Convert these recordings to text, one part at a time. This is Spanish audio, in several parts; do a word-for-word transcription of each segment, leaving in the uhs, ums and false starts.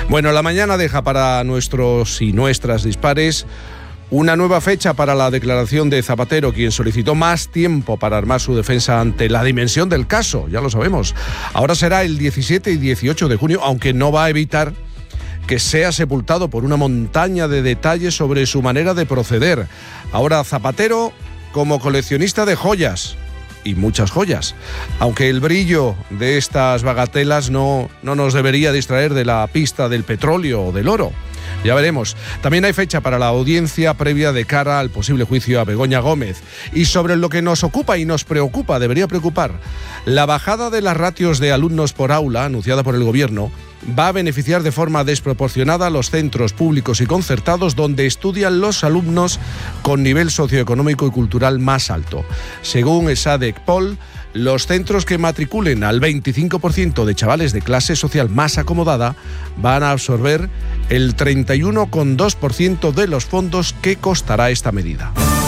Bueno, la mañana deja para nuestros y nuestras dispares una nueva fecha para la declaración de Zapatero, quien solicitó más tiempo para armar su defensa ante la dimensión del caso, ya lo sabemos. Ahora será el diecisiete y dieciocho de junio, aunque no va a evitar que sea sepultado por una montaña de detalles sobre su manera de proceder. Ahora Zapatero como coleccionista de joyas, y muchas joyas, aunque el brillo de estas bagatelas no, no nos debería distraer de la pista del petróleo o del oro. Ya veremos. También hay fecha para la audiencia previa de cara al posible juicio a Begoña Gómez. Y sobre lo que nos ocupa y nos preocupa, debería preocupar, la bajada de las ratios de alumnos por aula, anunciada por el Gobierno, va a beneficiar de forma desproporcionada a los centros públicos y concertados donde estudian los alumnos con nivel socioeconómico y cultural más alto. Según ESADECPOL, los centros que matriculen al veinticinco por ciento de chavales de clase social más acomodada van a absorber el treinta y uno coma dos por ciento de los fondos que costará esta medida.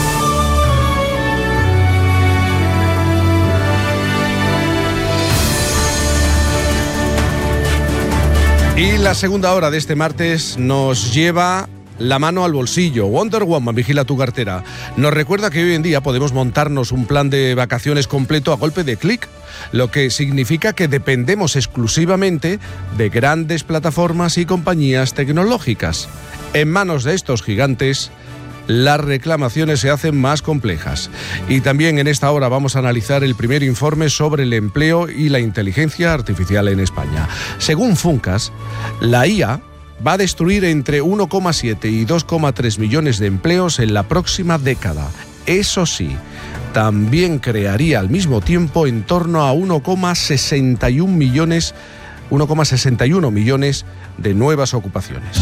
Y la segunda hora de este martes nos lleva la mano al bolsillo. Wonder Woman vigila tu cartera. Nos recuerda que hoy en día podemos montarnos un plan de vacaciones completo a golpe de clic, lo que significa que dependemos exclusivamente de grandes plataformas y compañías tecnológicas. En manos de estos gigantes, las reclamaciones se hacen más complejas. Y también en esta hora vamos a analizar el primer informe sobre el empleo y la inteligencia artificial en España. Según Funcas, la I A va a destruir entre uno coma siete y dos coma tres millones de empleos en la próxima década. Eso sí, también crearía al mismo tiempo en torno a uno coma sesenta y uno millones, uno coma sesenta y uno millones de nuevas ocupaciones.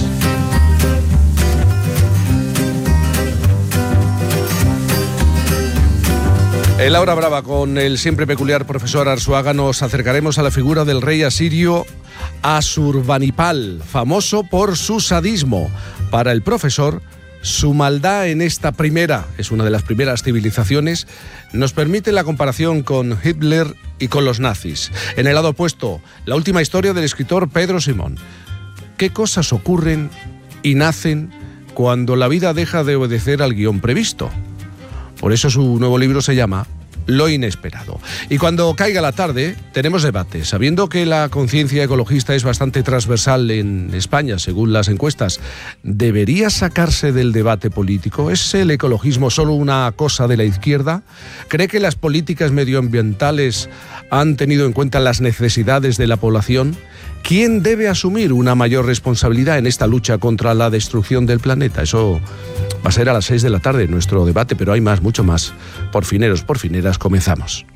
En La Hora Brava, con el siempre peculiar profesor Arzuaga, nos acercaremos a la figura del rey asirio Asurbanipal, famoso por su sadismo. Para el profesor, su maldad en esta primera, es una de las primeras civilizaciones, nos permite la comparación con Hitler y con los nazis. En el lado opuesto, la última historia del escritor Pedro Simón. ¿Qué cosas ocurren y nacen cuando la vida deja de obedecer al guión previsto? Por eso su nuevo libro se llama Lo inesperado. Y cuando caiga la tarde, tenemos debate. Sabiendo que la conciencia ecologista es bastante transversal en España, según las encuestas, ¿debería sacarse del debate político? ¿Es el ecologismo solo una cosa de la izquierda? ¿Cree que las políticas medioambientales han tenido en cuenta las necesidades de la población? ¿Quién debe asumir una mayor responsabilidad en esta lucha contra la destrucción del planeta? Eso va a ser a las seis de la tarde nuestro debate, pero hay más, mucho más. Por fineros, por fineras, comenzamos.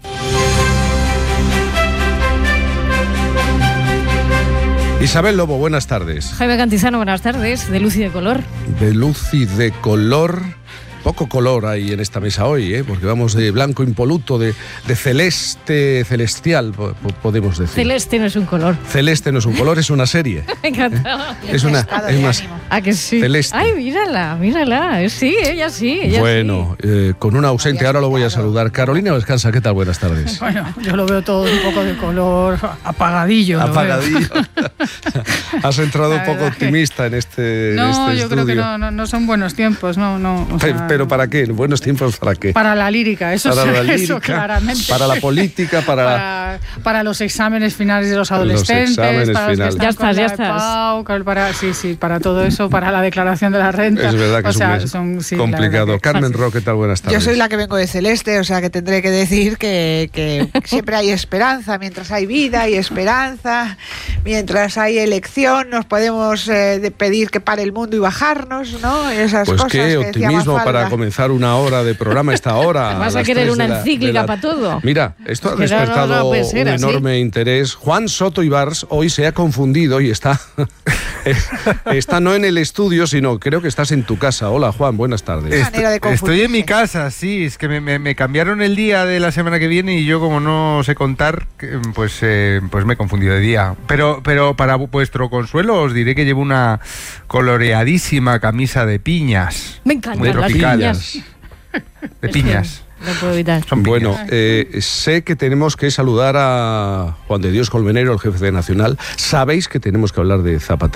Isabel Lobo, buenas tardes. Jaime Cantizano, buenas tardes. De luz y de color. De luz y de color. Poco color hay en esta mesa hoy, ¿eh? Porque vamos de blanco impoluto, de, de celeste celestial, po- podemos decir. Celeste no es un color. Celeste no es un color, es una serie. Me encanta. Es una, es más, ¿A que sí? Celeste. Ay, mírala, mírala. Sí, ella sí, ella bueno, sí. eh, con una ausente, ahora lo voy a saludar. Carolina Descansa, ¿qué tal? Buenas tardes. Bueno, yo lo veo todo un poco de color apagadillo. Apagadillo. Has entrado un poco verdad que- optimista en este, No, en este yo creo que estudio. no, no, no son buenos tiempos, no, no. o Pe- sea, Pero ¿para qué? ¿Buenos tiempos para qué? Para la lírica, eso, Para la eso lírica, claramente. para la política, para... para, para los exámenes finales de los adolescentes, exámenes para los que finales. están Ya estás, con ya la estás. EPAU, con- para, sí, sí, para todo eso, para la declaración de la renta. Es verdad que o es sea, un mes son, sí, la verdad complicado. que- Carmen Ro, ¿qué tal? Buenas tardes. Yo soy la que vengo de Celeste, o sea que tendré que decir que, que siempre hay esperanza, mientras hay vida hay esperanza, mientras hay elección nos podemos eh, de pedir que pare el mundo y bajarnos, ¿no? Esas Pues cosas qué que decía optimismo Mafalda. para comenzar una hora de programa a esta hora. Vas a las querer tres una de la- encíclica de la- para todo. Mira, esto ha Que no, no, despertado no puede ser un así. enorme interés. Juan Soto Ibars hoy se ha confundido y está, está no en el estudio, sino creo que estás en tu casa. Hola Juan, buenas tardes. Es- manera de Estoy en mi confundirse. casa, sí, es que me, me- me cambiaron el día de la semana que viene y yo como no sé contar, que, pues, eh, pues me he confundido de día. Pero, pero para vuestro consuelo os diré que llevo una coloreadísima camisa de piñas. Me encantan Muy las tropicales. piñas. De Es que piñas. No puedo evitar. Son piñas. Bueno, eh, sé que tenemos que saludar a Juan de Dios Colmenero, el jefe de Nacional. Sabéis que tenemos que hablar de Zapatero.